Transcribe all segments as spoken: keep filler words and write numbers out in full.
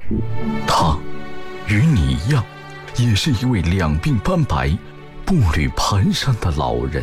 他与你一样，也是一位两鬓斑白、步履蹒跚的老人。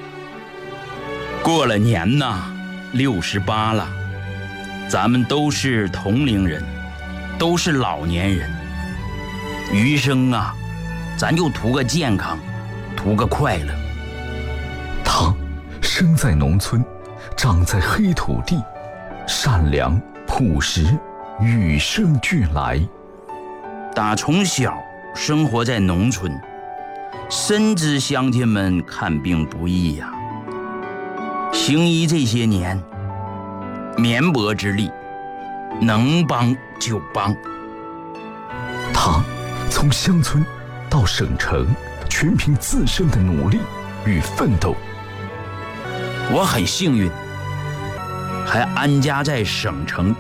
过了年呐，六十八了，咱们都是同龄人，都是老年人。余生啊，咱就图个健康，图个快乐。 他生在农村，长在黑土地，善良朴实，与生俱来。 打从小生活在农村，深知乡亲们看病不易呀、啊。行医这些年，绵薄之力，能帮就帮。 他从乡村到省城，全凭自身的努力与奋斗。 我很幸运，还安家在省城。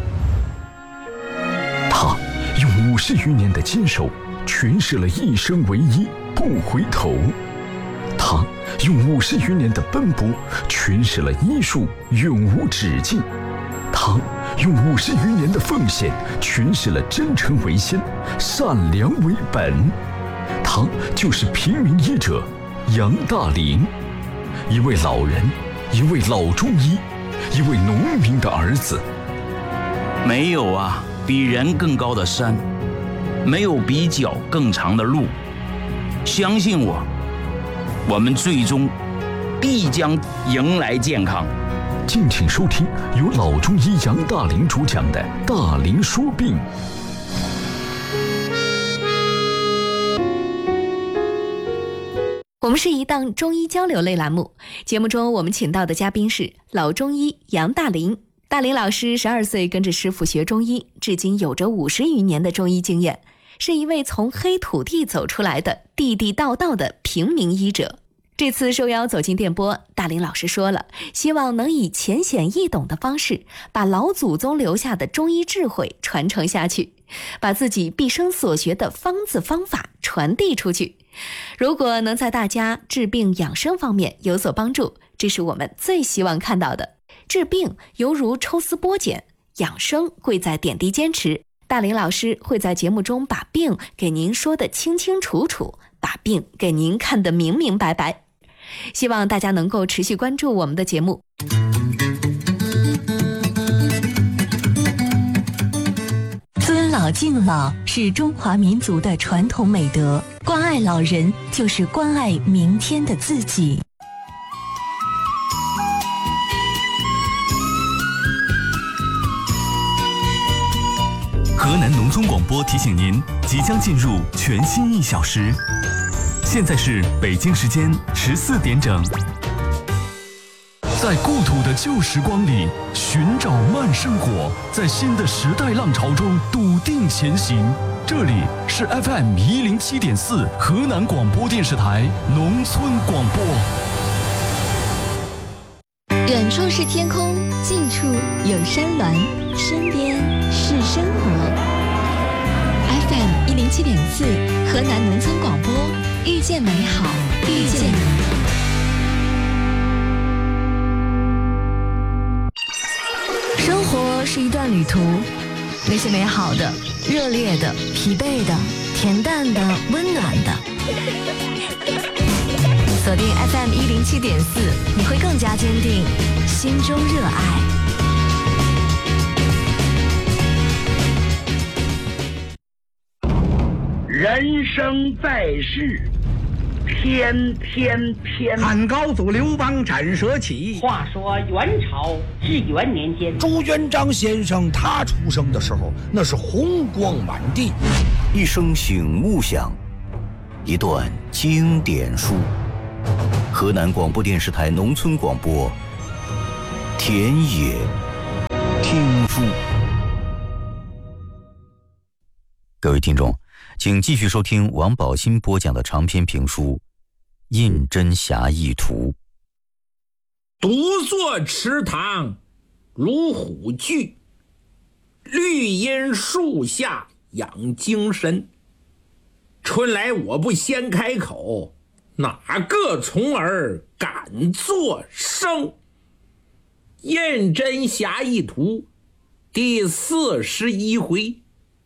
他用五十余年的坚守，诠释了一生为一，不回头。他用五十余年的奔波，诠释了医术永无止境。他用五十余年的奉献，诠释了真诚为先，善良为本。他就是平民医者杨大林，一位老人，一位老中医，一位农民的儿子。 没有啊比人更高的山，没有比脚更长的路。相信我，我们最终必将迎来健康。 敬请收听由老中医杨大林主讲的《大林说病》。 我们是一档中医交流类栏目，节目中我们请到的嘉宾是老中医杨大林。大林老师十二岁跟着师傅学中医，至今有着五十余年的中医经验，是一位从黑土地走出来的地地道道的平民医者。这次受邀走进电波，大林老师说了，希望能以浅显易懂的方式，把老祖宗留下的中医智慧传承下去，把自己毕生所学的方子方法传递出去。如果能在大家治病养生方面有所帮助，这是我们最希望看到的。治病犹如抽丝剥茧，养生贵在点滴坚持。大林老师会在节目中把病给您说得清清楚楚，把病给您看得明明白白。希望大家能够持续关注我们的节目。 尊老敬老是中华民族的传统美德，关爱老人就是关爱明天的自己。 河南农村广播提醒您，即将进入全新一小时。现在是北京时间十四点整。在故土的旧时光里寻找慢生活，在新的时代浪潮中笃定前行。这里是 F M 一零七点四河南广播电视台农村广播。 远处是天空，近处有山峦，身边是生活。F M 一零七点四河南农村广播，遇见美好，遇见你。 生活是一段旅途，那些美好的、热烈的、疲惫的、恬淡的、温暖的。锁定 F M 一零七点四，你会更加坚定心中热爱。 人生在世，天天天。 汉高祖刘邦斩蛇起。 话说元朝至元年间， 朱元璋先生他出生的时候，那是红光满地。 一声醒目响，一段经典书。河南广播电视台农村广播，田野听书。各位听众，请继续收听王宝新播讲的长篇评书《胤禛侠义图》。 独坐池塘如虎踞，绿荫树下养精神。春来我不先开口，哪个从儿敢作声？胤禛侠义图第四十一回，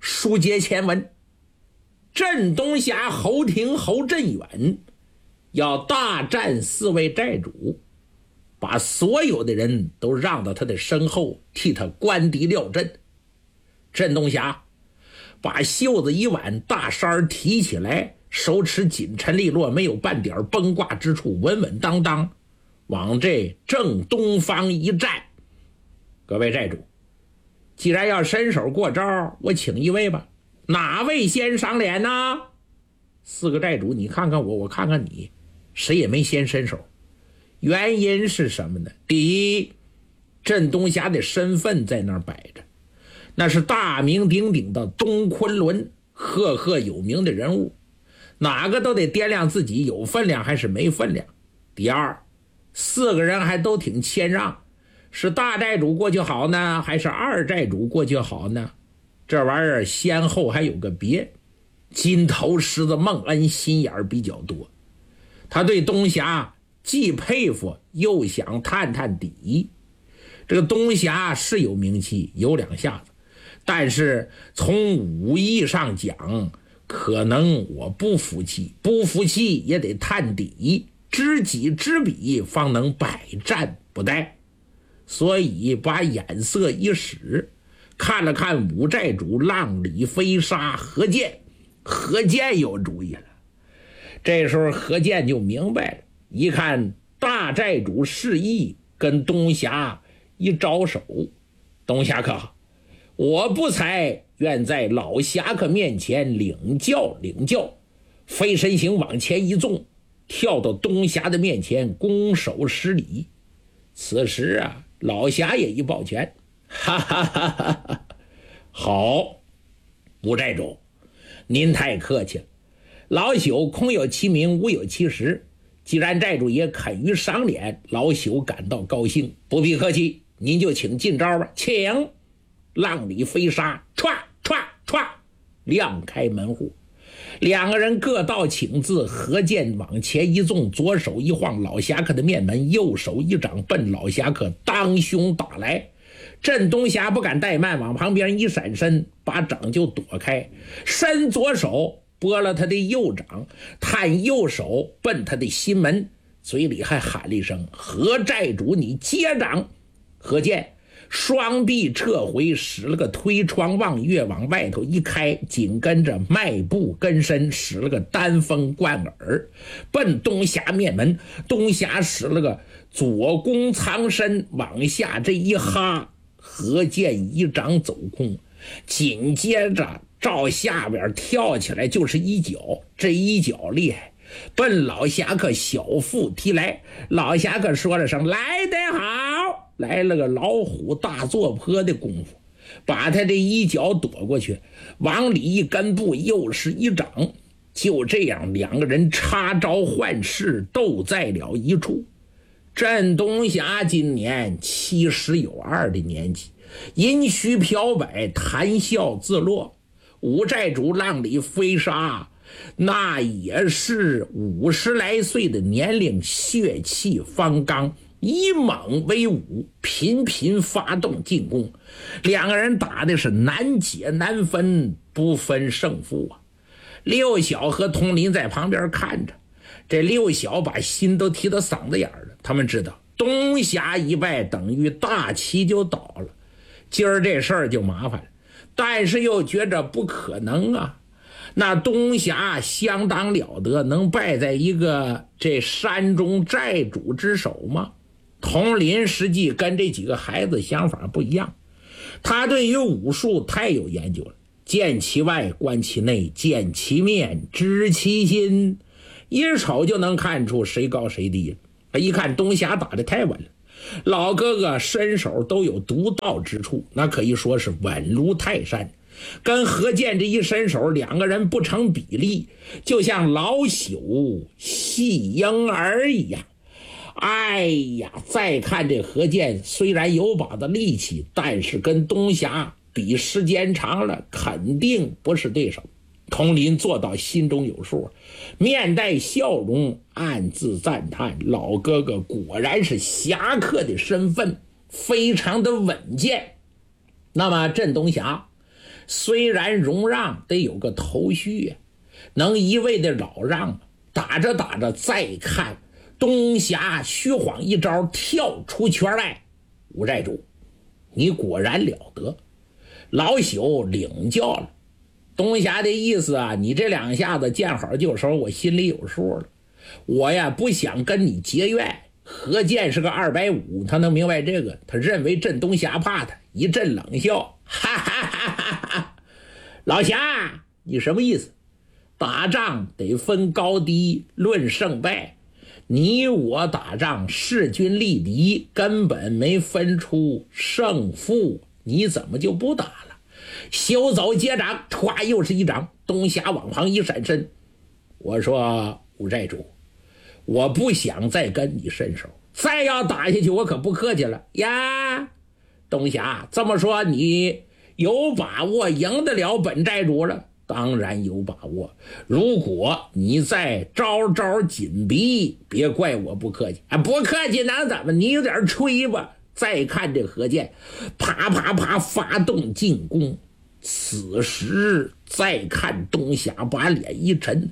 书接前文，镇东峡侯廷侯振远要大战四位寨主，把所有的人都让到他的身后，替他关敌廖镇。镇东峡把袖子一挽，大衫提起来，手持紧沉利落，没有半点崩挂之处，稳稳当当往这正东方一站。各位寨主，既然要伸手过招，我请一位吧，哪位先赏脸呢？四个寨主你看看我，我看看你，谁也没先伸手。原因是什么呢？第一，镇东峡的身份在那儿摆着，那是大名鼎鼎的东昆仑，赫赫有名的人物，哪个都得掂量自己有分量还是没分量。第二，四个人还都挺谦让，是大寨主过去好呢，还是二寨主过去好呢？这玩意儿先后还有个别。金头狮子孟恩心眼儿比较多，他对东峡既佩服又想探探底。这个东峡是有名气，有两下子，但是从武艺上讲，可能我不服气，不服气也得探底，知己知彼，方能百战不殆。所以把眼色一使，看了看五寨主浪里飞沙何健，何健有主意了。这时候何健就明白了，一看大寨主示意跟东峡一招手，东侠客，我不才愿在老侠客面前领教领教。飞身形往前一纵，跳到东峡的面前拱手施礼。此时啊，老侠也一抱拳，哈哈哈哈哈！好，吴寨主，您太客气了。老朽空有其名，无有其实。既然寨主也肯于赏脸，老朽感到高兴，不必客气，您就请进招吧，请。浪里飞沙，歘歘歘，亮开门户。两个人各道请字，何健往前一纵，左手一晃老侠客的面门，右手一掌奔老侠客当胸打来。镇东峡不敢怠慢，往旁边一闪身，把掌就躲开，伸左手拨了他的右掌，探右手奔他的心门，嘴里还喊了一声：何寨主你接掌。何健双臂撤回，使了个推窗望月，往外头一开，紧跟着迈步跟身，使了个单风贯耳，奔东峡面门。东峡使了个左弓藏身，往下这一哈，何健一掌走空，紧接着照下边跳起来就是一脚，这一脚厉害，奔老侠客小腹踢来。老侠客说了声来得好，来了个老虎大坐坡的功夫，把他这一脚躲过去，往里一根步，又是一掌。就这样两个人插招换式，斗在了一处。镇东峡今年七十有二的年纪，银须飘摆，谈笑自若。五寨主浪里飞沙，那也是五十来岁的年龄，血气方刚，以猛为武，频频发动进攻。两个人打的是难解难分，不分胜负啊。六小和佟林在旁边看着，这六小把心都提到嗓子眼了。他们知道东峡一败，等于大旗就倒了，今儿这事儿就麻烦了。但是又觉着不可能啊，那东峡相当了得，能败在一个这山中寨主之手吗？佟林实际跟这几个孩子想法不一样，他对于武术太有研究了，见其外观其内，见其面知其心，一瞅就能看出谁高谁低了。一看东峡打得太稳了，老哥哥身手都有独到之处，那可以说是稳如泰山。跟何健这一伸手，两个人不成比例，就像老朽戏婴儿一样。哎呀，再看这何健虽然有把子力气，但是跟东峡比时间长了，肯定不是对手。佟林做到心中有数，面带笑容，暗自赞叹老哥哥果然是侠客的身份，非常的稳健。那么镇东峡虽然容让得有个头绪，能一味的老让，打着打着再看东霞虚晃一招跳出圈来，吴寨主，你果然了得，老朽领教了。东霞的意思啊，你这两下子见好就收，我心里有数了。我呀不想跟你结怨。何健是个二百五，他能明白这个，他认为镇东霞怕他，一阵冷笑，哈哈哈哈哈！老霞，你什么意思？打仗得分高低，论胜败。你我打仗势均力敌，根本没分出胜负，你怎么就不打了？休走接掌，歘，又是一掌，东霞往旁一闪身。我说吴寨主，我不想再跟你伸手，再要打下去我可不客气了呀。东霞，这么说你有把握赢得了本寨主了？当然有把握，如果你再招招紧逼，别怪我不客气啊！不客气能怎么？你有点吹吧。再看这何健，啪啪啪发动进攻。此时再看东霞，把脸一沉，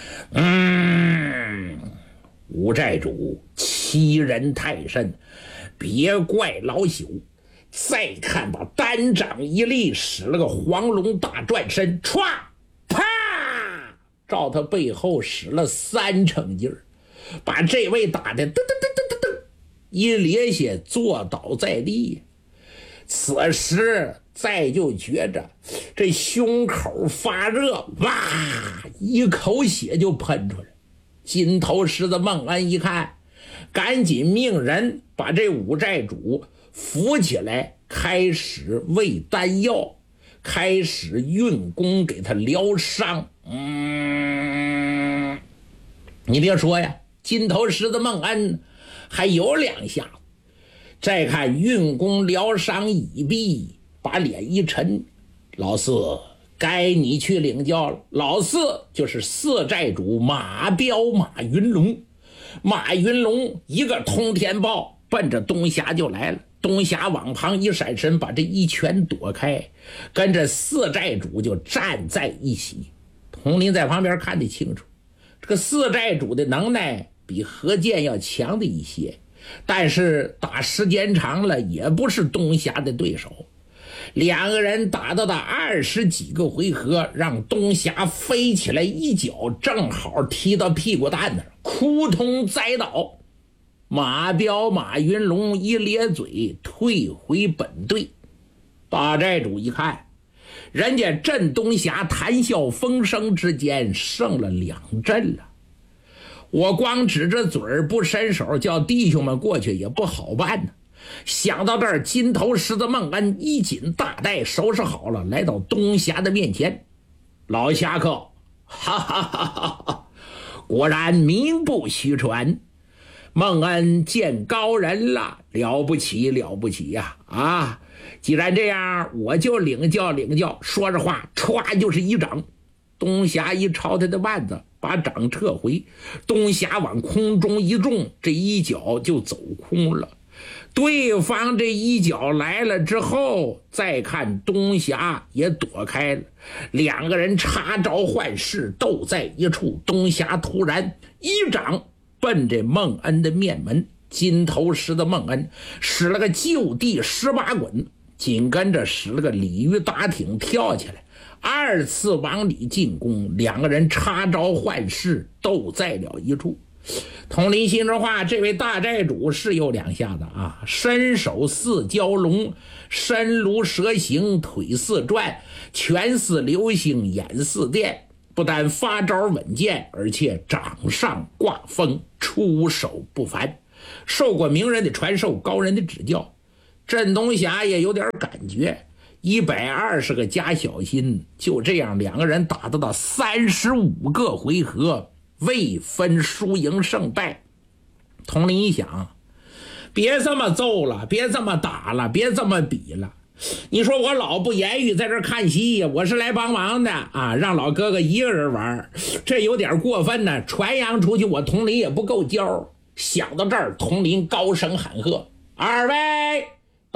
嗯，吴寨主欺人太甚，别怪老朽。再看把单掌一立，使了个黄龙大转身，歘啪，照他背后使了三成劲儿，把这位打的噔噔噔噔噔噔一咧下坐倒在地。此时再就觉着这胸口发热，哇，一口血就喷出来。金头狮子孟安一看，赶紧命人把这五寨主扶起来，开始喂丹药，开始运功给他疗伤。嗯，你别说呀，金头狮子孟安还有两下。再看运功疗伤已毕，把脸一沉，老四该你去领教了。老四就是四寨主马彪马云龙。马云龙一个通天豹奔着东霞就来了，东霞往旁一闪身，把这一拳躲开，跟着四寨主就站在一起。佟林在旁边看得清楚，这个四寨主的能耐比何健要强的一些，但是打时间长了也不是东霞的对手。两个人打到的二十几个回合，让东霞飞起来一脚正好踢到屁股蛋那儿，扑通栽倒。马彪马云龙一咧嘴，退回本队。大寨主一看，人家镇东霞谈笑风生之间胜了两阵了，我光指着嘴儿不伸手叫弟兄们过去也不好办呢。想到这儿，金头狮子孟安一紧大带收拾好了，来到东霞的面前。老侠客，哈哈哈哈哈，果然名不虚传，孟安见高人了，了不起了不起呀！ 啊, 啊既然这样，我就领教领教。说着话，歘就是一掌。东霞一抄他的腕子，把掌撤回，东霞往空中一中，这一脚就走空了。对方这一脚来了之后，再看东霞也躲开了，两个人插招换式斗在一处。东霞突然一掌奔这孟恩的面门，金头狮的孟恩使了个就地十八滚，紧跟着使了个鲤鱼打挺跳起来，二次往里进攻，两个人插招换式斗在了一处。佟林心中话，这位大寨主是有两下子啊，身手似蛟龙，身如蛇形，腿似转，拳似流星，眼似电，不但发招稳健，而且掌上挂风，出手不凡，受过名人的传授，高人的指教。镇东霞也有点感觉，一百二十个加小心，就这样两个人打到到三十五个回合，未分输赢胜败。佟林一想，别这么揍了，别这么打了，别这么比了。你说我老不言语在这看戏，我是来帮忙的啊，让老哥哥一个人玩，这有点过分呢。传扬出去，我佟林也不够焦。想到这儿，佟林高声喊喝：二位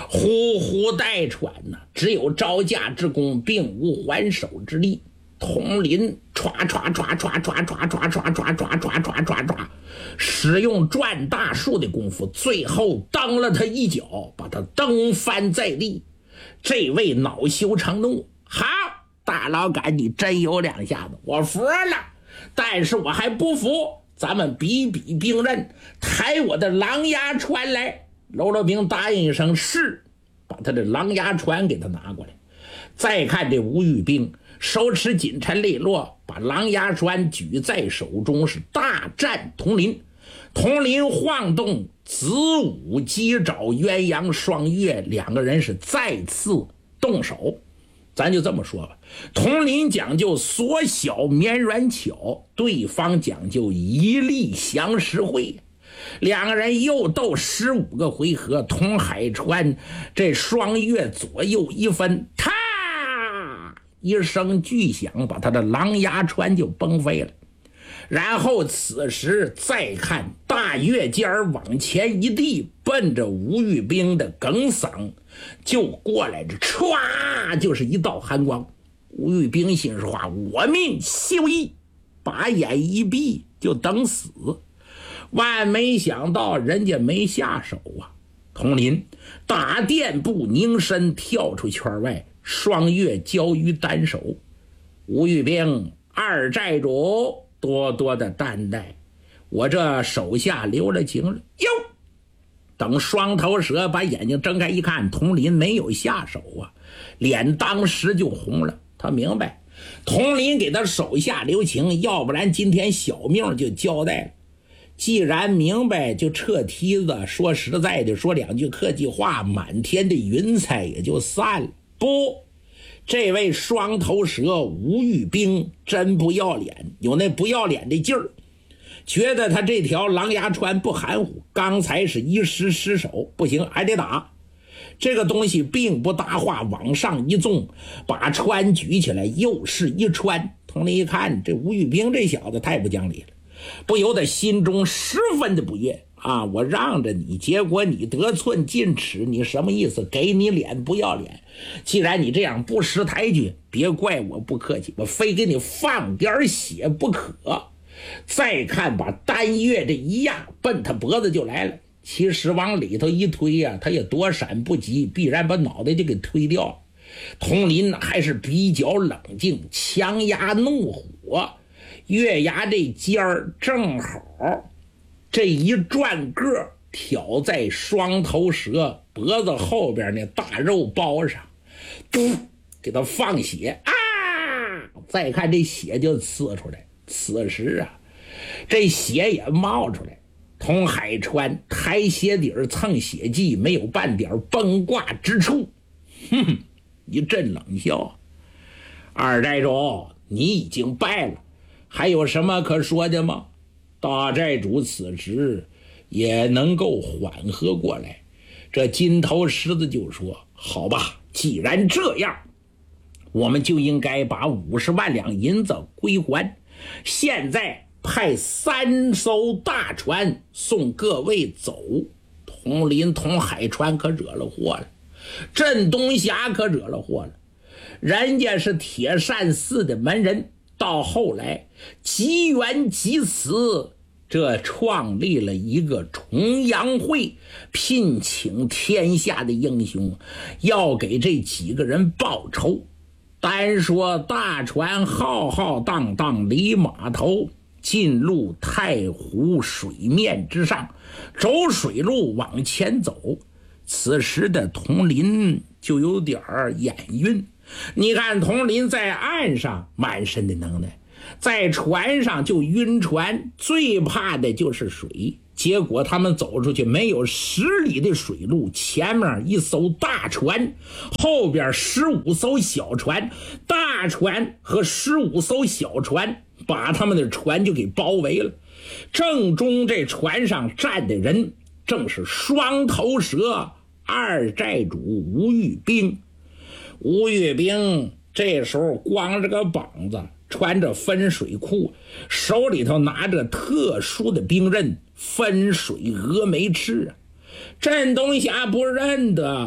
呼呼待喘呐，只有招架之功，并无还手之力。统领唰唰唰唰唰唰唰唰唰唰唰唰唰唰，使用转大树的功夫，最后蹬了他一脚，把他蹬翻在地。这位恼羞成怒，好，大老杆，你真有两下子，我服了。但是我还不服，咱们比比兵刃，抬我的狼牙船来。喽啰兵答应一声是，把他的狼牙船给他拿过来。再看这吴玉兵手持锦尘磊落，把狼牙船举在手中，是大战铜林。铜林晃动子午鸡爪鸳鸯双月，两个人是再次动手。咱就这么说吧，铜林讲究缩小绵软巧，对方讲究一力降十会。两个人又斗十五个回合，铜海川这双月左右一分，啪一声巨响，把他的狼牙船就崩飞了。然后此时再看大月尖儿往前一递，奔着吴玉兵的梗嗓就过来，这唰就是一道寒光。吴玉兵心说话，我命休矣，把眼一闭就等死。万没想到人家没下手啊！铜林打垫步拧身跳出圈外，双月交于单手。吴玉兵，二寨主多多的担待，我这手下留了情了。哟，等双头蛇把眼睛睁开一看，铜林没有下手啊，脸当时就红了。他明白铜林给他手下留情，要不然今天小命就交代了。既然明白，就撤梯子。说实在的，说两句客气话，满天的云彩也就散了。不，这位双头蛇吴玉兵真不要脸，有那不要脸的劲儿，觉得他这条狼牙船不含糊，刚才是一时失手，不行还得打。这个东西并不搭话，往上一纵，把船举起来，又是一穿。同理一看，这吴玉兵这小子太不讲理了，不由得心中十分的不悦啊！我让着你，结果你得寸进尺，你什么意思？给你脸不要脸！既然你这样不识抬举，别怪我不客气，我非给你放点血不可。再看把单月这一压，奔他脖子就来了。其实往里头一推呀、啊，他也躲闪不及，必然把脑袋就给推掉了。铜林还是比较冷静，强压怒火。月牙这尖儿正好这一转个挑在双头蛇脖子后边那大肉包上，嘟给他放血啊！再看这血就呲出来。此时啊，这血也冒出来。童海川抬鞋底儿蹭血迹，没有半点崩挂之处。哼，一阵冷笑。二寨主，你已经败了，还有什么可说的吗？大寨主此时也能够缓和过来。这金头狮子就说，好吧，既然这样，我们就应该把五十万两银子归还。现在派三艘大船送各位走。铜林铜海川可惹了祸了，镇东峡可惹了祸了。人家是铁扇寺的门人，到后来机缘及此，这创立了一个重阳会，聘请天下的英雄，要给这几个人报仇。单说大船浩浩荡荡离码头，进入太湖水面之上，走水路往前走。此时的铜林就有点眼晕。你看铜林在岸上满身的能耐，在船上就晕船，最怕的就是水。结果他们走出去没有十里的水路，前面一艘大船，后边十五艘小船，大船和十五艘小船把他们的船就给包围了。正中这船上站的人正是双头蛇二寨主吴玉兵。吴玉兵这时候光着个膀子，穿着分水裤，手里头拿着特殊的兵刃分水峨眉刺啊。镇东峡不认得，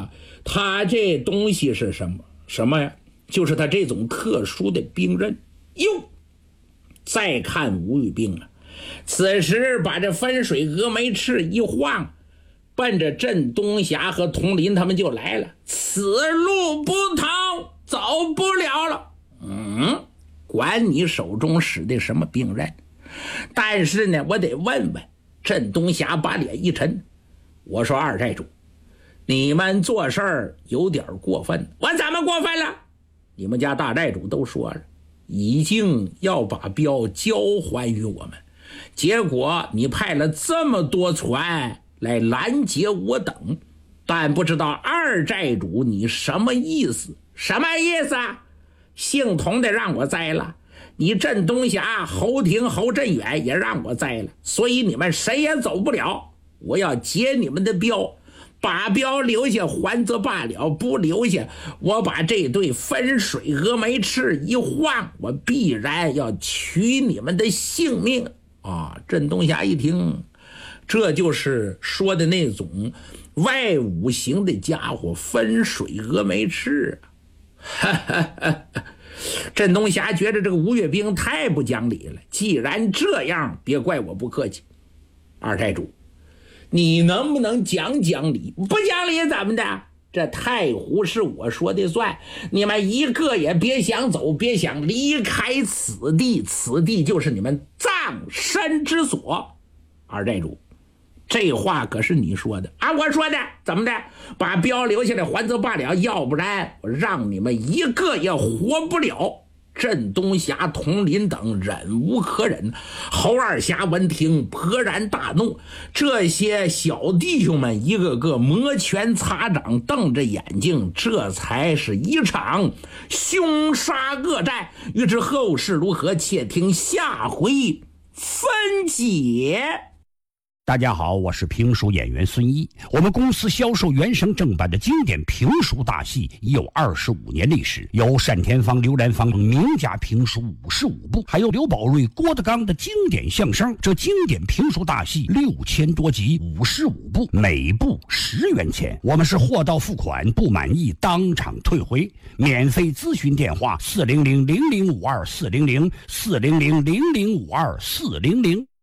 他这东西是什么？什么呀？就是他这种特殊的兵刃。哟，再看吴玉兵啊，此时把这分水峨眉翅一晃，奔着镇东峡和佟林他们就来了。此路不通，走不了了。嗯，管你手中使的什么兵刃，但是呢，我得问问。镇东峡把脸一沉，我说二寨主，你们做事儿有点过分。我怎么过分了？你们家大寨主都说了，已经要把镖交还于我们，结果你派了这么多船来拦截我等，但不知道二寨主你什么意思？什么意思啊？姓童的让我栽了，你镇东峡侯廷侯振远也让我栽了，所以你们谁也走不了。我要劫你们的镖，把镖留下还则罢了，不留下，我把这对分水峨眉翅一晃，我必然要取你们的性命啊！镇东峡一听，这就是说的那种外五行的家伙，分水峨眉翅。哈哈哈哈，镇东峡觉得这个吴越兵太不讲理了，既然这样，别怪我不客气。二寨主，你能不能讲讲理？不讲理怎么的？这太湖是我说的算，你们一个也别想走，别想离开此地，此地就是你们葬身之所。二寨主，这话可是你说的啊！我说的，怎么的？把镖留下来还则罢了，要不然我让你们一个也活不了。镇东峡、佟林等忍无可忍，侯二侠闻听勃然大怒，这些小弟兄们一个个摩拳擦掌，瞪着眼睛，这才是一场凶杀恶战。欲知后事如何，且听下回分解。 大家好，我是评书演员孙一。我们公司销售原声正版的经典评书大戏已有二十五年历史，有单田芳、刘兰芳名家评书五十五部，还有刘宝瑞、郭德纲的经典相声。这经典评书大戏六千多集，五十五部，每部十元钱。我们是货到付款，不满意当场退回。免费咨询电话：四零零零零五二四零零四零零零零五二四零零。